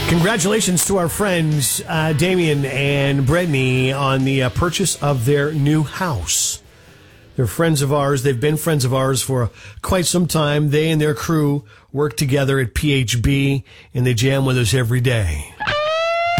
Congratulations to our friends Damien and Brittany on the purchase of their new house. They're friends of ours. They've been friends of ours for quite some time. They and their crew work together at PHB, and they jam with us every day.